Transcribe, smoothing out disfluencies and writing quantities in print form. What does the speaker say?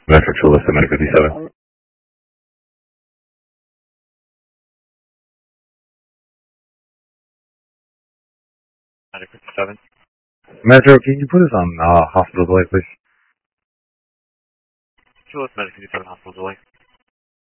Metro Chula, Medic 57. Medic 57. Metro, can you put us on hospital delay, please? Chula, Medic 57, hospital delay.